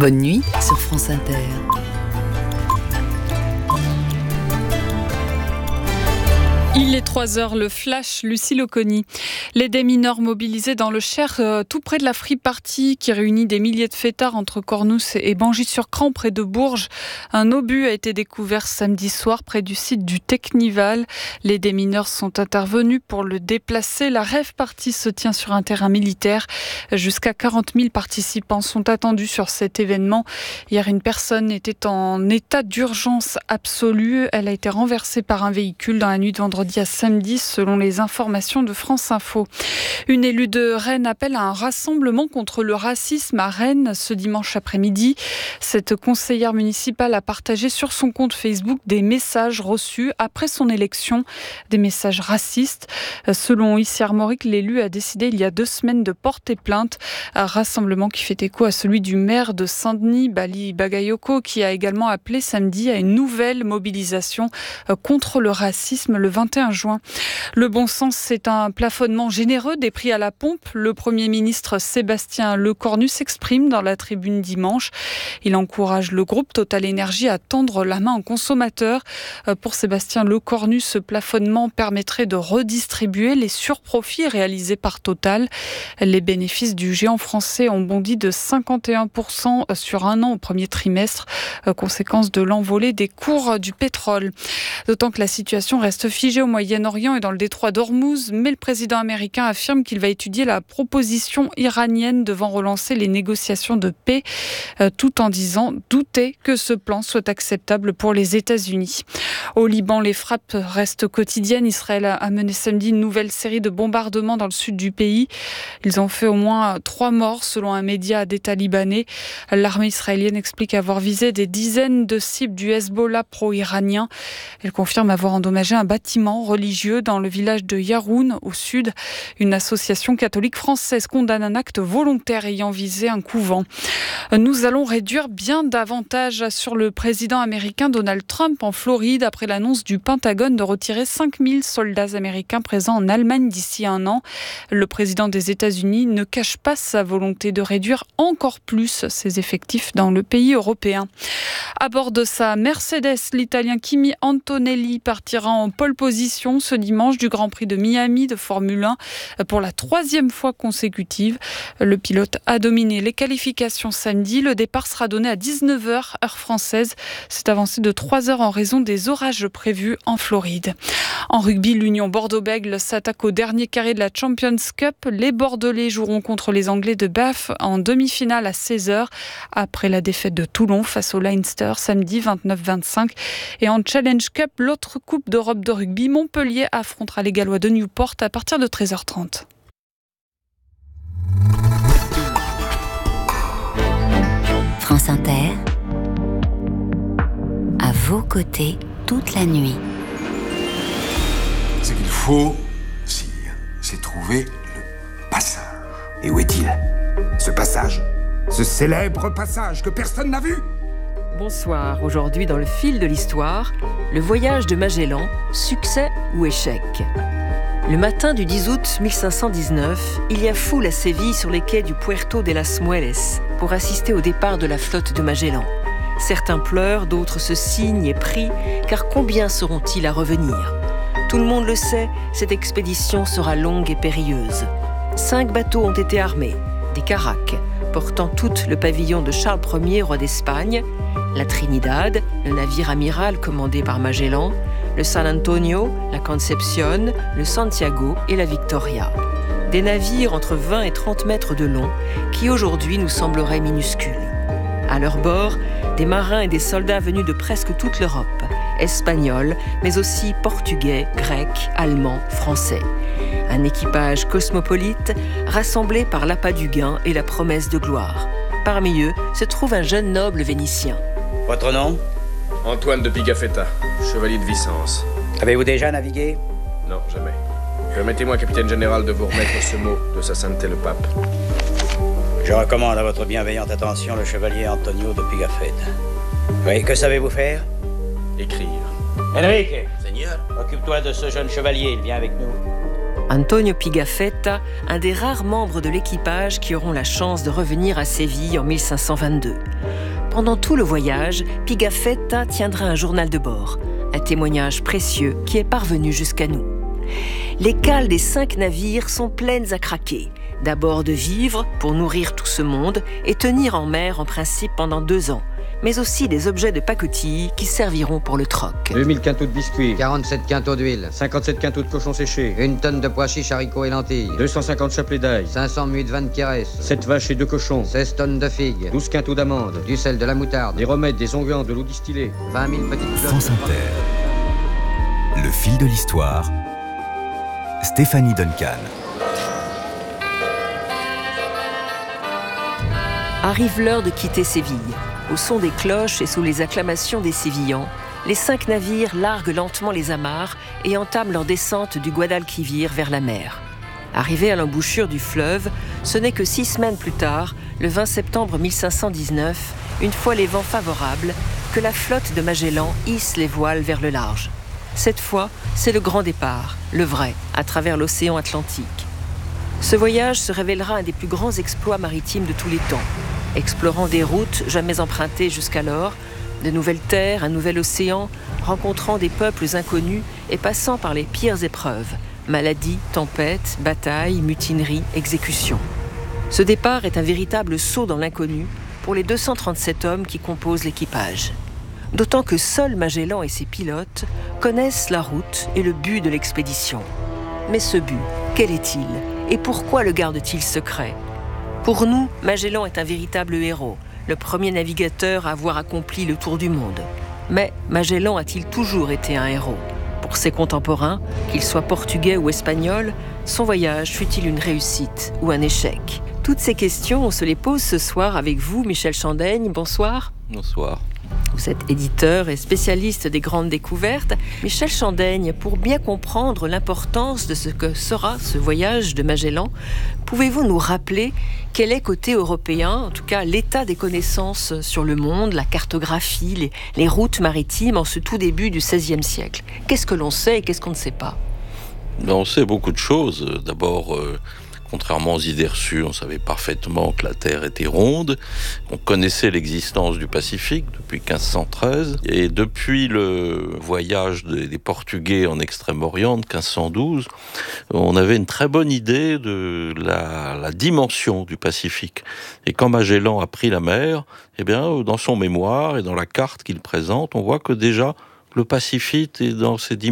Bonne nuit sur France Inter. Il est 3h, le flash, Lucille Oconi. Les démineurs mobilisés dans le Cher, tout près de la Free Party, qui réunit des milliers de fêtards entre Cornousse et Bangis-sur-Cran, près de Bourges. Un obus a été découvert samedi soir près du site du Technival. Les démineurs sont intervenus pour le déplacer. La rave party se tient sur un terrain militaire. Jusqu'à 40 000 participants sont attendus sur cet événement. Hier, une personne était en état d'urgence absolue. Elle a été renversée par un véhicule dans la nuit de vendredi à samedi, selon les informations de France Info. Une élue de Rennes appelle à un rassemblement contre le racisme à Rennes ce dimanche après-midi. Cette conseillère municipale a partagé sur son compte Facebook des messages reçus après son élection, des messages racistes. Selon Issi Armorique, l'élu a décidé il y a 2 semaines de porter plainte. Un rassemblement qui fait écho à celui du maire de Saint-Denis, Bali Bagayoko, qui a également appelé samedi à une nouvelle mobilisation contre le racisme le 21 juin. Le bon sens, c'est un plafonnement généreux des prix à la pompe. Le Premier ministre Sébastien Lecornu s'exprime dans la tribune dimanche. Il encourage le groupe Total Énergie à tendre la main aux consommateurs. Pour Sébastien Lecornu, ce plafonnement permettrait de redistribuer les surprofits réalisés par Total. Les bénéfices du géant français ont bondi de 51% sur un an au premier trimestre, conséquence de l'envolée des cours du pétrole. D'autant que la situation reste figée au Moyen-Orient et dans le détroit d'Ormuz, mais le président américain affirme qu'il va étudier la proposition iranienne devant relancer les négociations de paix, tout en disant douter que ce plan soit acceptable pour les États-Unis. Au Liban, les frappes restent quotidiennes. Israël a mené samedi une nouvelle série de bombardements dans le sud du pays. Ils ont fait au moins 3 morts selon un média d'État libanais. L'armée israélienne explique avoir visé des dizaines de cibles du Hezbollah pro-iranien. Elle confirme avoir endommagé un bâtiment religieux dans le village de Yaroun, au sud. Une association catholique française condamne un acte volontaire ayant visé un couvent. Nous allons réduire bien davantage sur le président américain Donald Trump en Floride après l'annonce du Pentagone de retirer 5000 soldats américains présents en Allemagne d'ici 1 an. Le président des États-Unis ne cache pas sa volonté de réduire encore plus ses effectifs dans le pays européen. À bord de sa Mercedes, l'Italien Kimi Antonelli partira en pole position ce dimanche du Grand Prix de Miami de Formule 1 pour la 3e fois consécutive. Le pilote a dominé les qualifications samedi. Le départ sera donné à 19h, heure française. C'est avancé de 3 heures en raison des orages prévus en Floride. En rugby, l'Union Bordeaux-Bègles s'attaque au dernier carré de la Champions Cup. Les Bordelais joueront contre les Anglais de Bath en demi-finale à 16h après la défaite de Toulon face au Leinster samedi 29-25. Et en Challenge Cup, l'autre Coupe d'Europe de rugby, Montpellier affrontera les Gallois de Newport à partir de 13h30. France Inter, à vos côtés toute la nuit. Ce qu'il faut, sire, c'est trouver le passage. Et où est-il, ce passage? Ce célèbre passage que personne n'a vu? Bonsoir, aujourd'hui dans le fil de l'histoire, le voyage de Magellan, succès ou échec. Le matin du 10 août 1519, il y a foule à Séville sur les quais du Puerto de las Mueles pour assister au départ de la flotte de Magellan. Certains pleurent, d'autres se signent et prient, car combien seront-ils à revenir? Tout le monde le sait, cette expédition sera longue et périlleuse. 5 bateaux ont été armés, des caracs, portant toutes le pavillon de Charles Ier, roi d'Espagne, la Trinidad, le navire amiral commandé par Magellan, le San Antonio, la Concepción, le Santiago et la Victoria. Des navires entre 20 et 30 mètres de long qui aujourd'hui nous sembleraient minuscules. À leur bord, des marins et des soldats venus de presque toute l'Europe, espagnols, mais aussi portugais, grecs, allemands, français. Un équipage cosmopolite rassemblé par l'appât du gain et la promesse de gloire. Parmi eux se trouve un jeune noble vénitien. Votre nom? Antoine de Pigafetta, chevalier de Vicence. Avez-vous déjà navigué? Non, jamais. Permettez-moi, capitaine général, de vous remettre ce mot de sa sainteté le pape. Je recommande à votre bienveillante attention le chevalier Antonio de Pigafetta. Oui, que savez-vous faire? Écrire. Enrique, Seigneur, occupe-toi de ce jeune chevalier, il vient avec nous. Antonio Pigafetta, un des rares membres de l'équipage qui auront la chance de revenir à Séville en 1522. Pendant tout le voyage, Pigafetta tiendra un journal de bord, un témoignage précieux qui est parvenu jusqu'à nous. Les cales des 5 navires sont pleines à craquer. D'abord de vivres pour nourrir tout ce monde et tenir en mer en principe pendant 2 ans, mais aussi des objets de pacotille qui serviront pour le troc. 2000 quintaux de biscuits, 47 quintaux d'huile, 57 quintaux de cochons séchés, 1 tonne de pois chiches, haricots et lentilles, 250 chapelets d'ail, 500 muids de vanne Pires, 7 vaches et 2 cochons, 16 tonnes de figues, 12 quintaux d'amandes, du sel, de la moutarde, des remèdes, des onguents, de l'eau distillée, 20 000 petites fleurs. France Inter. Le fil de l'histoire. Stéphanie Duncan. Arrive l'heure de quitter Séville. Au son des cloches et sous les acclamations des Sévillans, les 5 navires larguent lentement les amarres et entament leur descente du Guadalquivir vers la mer. Arrivés à l'embouchure du fleuve, ce n'est que 6 semaines plus tard, le 20 septembre 1519, une fois les vents favorables, que la flotte de Magellan hisse les voiles vers le large. Cette fois, c'est le grand départ, le vrai, à travers l'océan Atlantique. Ce voyage se révélera un des plus grands exploits maritimes de tous les temps. Explorant des routes jamais empruntées jusqu'alors, de nouvelles terres, un nouvel océan, rencontrant des peuples inconnus et passant par les pires épreuves, maladies, tempêtes, batailles, mutineries, exécutions. Ce départ est un véritable saut dans l'inconnu pour les 237 hommes qui composent l'équipage. D'autant que seuls Magellan et ses pilotes connaissent la route et le but de l'expédition. Mais ce but, quel est-il ? Et pourquoi le garde-t-il secret ? Pour nous, Magellan est un véritable héros, le premier navigateur à avoir accompli le tour du monde. Mais Magellan a-t-il toujours été un héros ? Pour ses contemporains, qu'ils soient portugais ou espagnols, son voyage fut-il une réussite ou un échec ? Toutes ces questions, on se les pose ce soir avec vous, Michel Chandaigne. Bonsoir. Bonsoir. Vous êtes éditeur et spécialiste des grandes découvertes. Michel Chandaigne, pour bien comprendre l'importance de ce que sera ce voyage de Magellan, pouvez-vous nous rappeler quel est côté européen, en tout cas l'état des connaissances sur le monde, la cartographie, les routes maritimes en ce tout début du XVIe siècle ? Qu'est-ce que l'on sait et qu'est-ce qu'on ne sait pas ? On sait beaucoup de choses. D'abord, contrairement aux idées reçues, on savait parfaitement que la Terre était ronde. On connaissait l'existence du Pacifique depuis 1513. Et depuis le voyage des Portugais en Extrême-Orient de 1512, on avait une très bonne idée de la dimension du Pacifique. Et quand Magellan a pris la mer, eh bien, dans son mémoire et dans la carte qu'il présente, on voit que déjà le Pacifique est dans ses dimensions